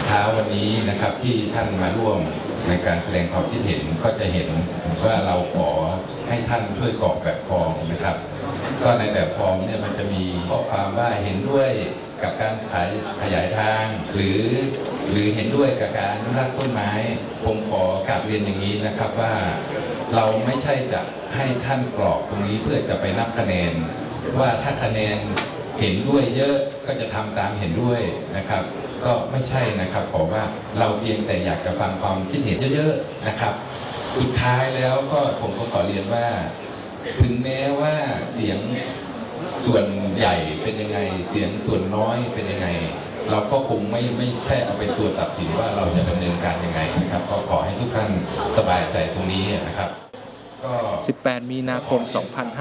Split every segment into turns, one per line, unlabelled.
เช้าวันนี้นะครับที่ท่านมาร่วมในการแสดงความคิดเห็นก็จะเห็นว่าเราขอให้ท่านช่วยกรอกแบบฟอร์มนะครับก็ในแบบฟอร์มเนี่ยมันจะมีข้อความว่าเห็นด้วยกับการขยายทางหรือเห็นด้วยกับการอนุรักษ์ต้นไม้ผมขอกราบเรียนอย่างนี้นะครับว่าเราไม่ใช่จะให้ท่านกรอกตรงนี้เพื่อจะไปนับคะแนนว่าถ้าคะแนนเห็นด้วยเยอะก็จะทำตามเห็นด้วยนะครับก็ไม่ใช่นะครับขอว่าเราเพียงแต่อยากจะฟังความคิดเห็นเยอะๆนะครับสุดท้ายแล้วก็ผมก็ขอเรียนว่าถึงแม้ว่าเสียงส่วนใหญ่เป็นยังไงเสียงส่วนน้อยเป็นยังไงเราก็คงไม่ใช่เอาเป็นตัวตัดสินว่าเราจะดำเนินการยังไงนะครับก็ขอให้ทุกท่านสบายใจตรงนี้นะครับ
18 มีนาคม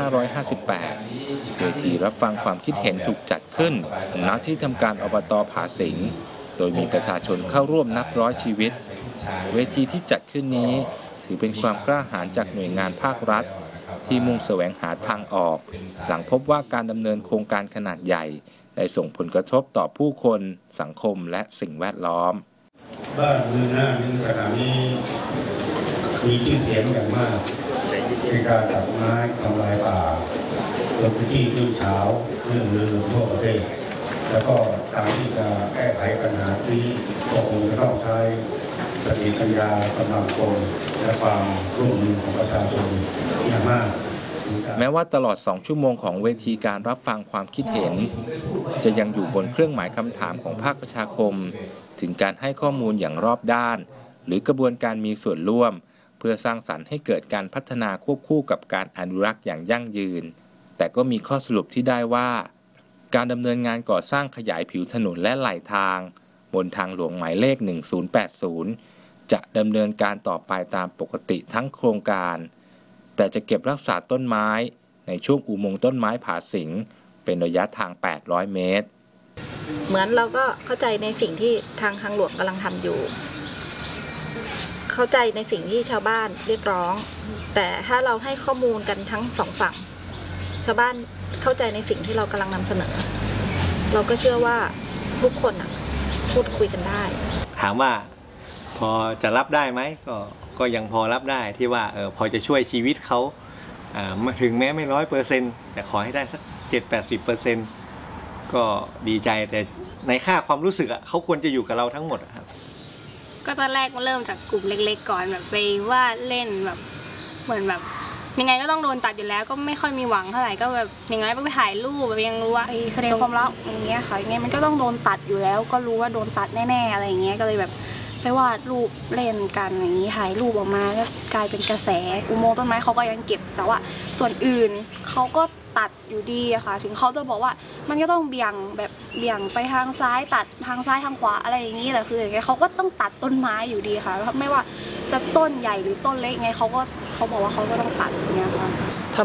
2558 เวทีรับฟังความคิดเห็นถูกจัดขึ้นณที่ทำการอบต.ผาสิงโดยมีประชาชนเข้าร่วมนับร้อยชีวิตเวทีที่จัดขึ้นนี้ถือเป็นความกล้าหาญจากหน่วยงานภาครัฐที่มุ่งแสวงหาทางออกหลังพบว่าการดำเนินโครงการขนาดใหญ่ได้ส่งผลกระทบต่อผู้คนสังคมและสิ่งแวดล้อม
บ้านเมืองน่านขณะนี้มีชื่อเสียงอย่างมากในการตัดไม้ทำลายป่าลงพื้นที่เรื่องเช้าเรื่องลือทั่วประเทศแล้วก็การที่จะแก้ไขปัญหาที่ก็คงจะต้องใช้สติปัญญากำลังคนและความร่วมมือของประชาชนอย่างมาก
แม้ว่าตลอด2 ชั่วโมงของเวทีการรับฟังความคิดเห็นจะยังอยู่บนเครื่องหมายคำถามของภาคประชาคมถึงการให้ข้อมูลอย่างรอบด้านหรือกระบวนการมีส่วนร่วมเพื่อสร้างสรรค์ให้เกิดการพัฒนาควบคู่กับการอนุรักษ์อย่างยั่งยืนแต่ก็มีข้อสรุปที่ได้ว่าการดำเนินงานก่อสร้างขยายผิวถนนและไหลทางบนทางหลวงหมายเลข 1080 จะดำเนินการต่อไปตามปกติทั้งโครงการแต่จะเก็บรักษาต้นไม้ในช่วงอุโมงค์ต้นไม้ผาสิงเป็นระยะทาง800 เมตร
เหมือนเราก็เข้าใจในสิ่งที่ทางหลวงกำลังทำอยู่เข้าใจในสิ่งที่ชาวบ้านเรียกร้องแต่ถ้าเราให้ข้อมูลกันทั้งสองฝั่งชาวบ้านเข้าใจในสิ่งที่เรากำลังนำเสนอเราก็เชื่อว่าทุกคนพูดคุยกันได้
ถามว่าพอจะรับได้ไหมก็ยังพอรับได้ที่ว่าพอจะช่วยชีวิตเขาถึงแม้ไม่100%แต่ขอให้ได้สัก70-80%ก็ดีใจแต่ในค่าความรู้สึกเขาควรจะอยู่กับเราทั้งหมดครับ
ก็ตอนแรกเริ่มจากกลุ่มเล็กๆก่อนแบบไปว่าเล่นแบบเหมือนแบบยังไงก็ต้องโดนตัดอยู่แล้วก็ไม่ค่อยมีหวังเท่าไหร่ก็แบบอย่างไรไปถ่ายรูปแบบยังรู้ว่าแสดงความรักอย่างเงี้ยค่ะยังไงมันก็ต้องโดนตัดอยู่แล้วก็รู้ว่าโดนตัดแน่ๆอะไรอย่างเงี้ยก็เลยแบบไปวาดรูปเล่นกันอย่างนี้ถ่ายรูปออกมาก็กลายเป็นกระแสอุโมงค์ต้นไม้เขาก็ยังเก็บแต่ว่าส่วนอื่นเขาก็ตัดอยู่ดีอะค่ะถึงเขาจะบอกว่ามันก็ต้องเบี่ยงไปทางซ้ายตัดทางซ้ายทางขวาอะไรอย่างนี้แต่คืออย่างเงี้ยเขาก็ต้องตัดต้นไม้อยู่ดีค่ะไม่ว่าจะต้นใหญ่หรือต้นเล็กไงเขาบอกว่าเขาก็ต้องตัดอย่างเงี้ยค่ะ